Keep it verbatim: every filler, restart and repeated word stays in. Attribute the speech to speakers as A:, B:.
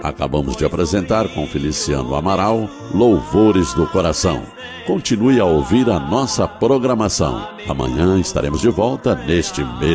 A: Acabamos de apresentar com Feliciano Amaral, Louvores do Coração. Continue a ouvir a nossa programação. Amanhã estaremos de volta neste mês.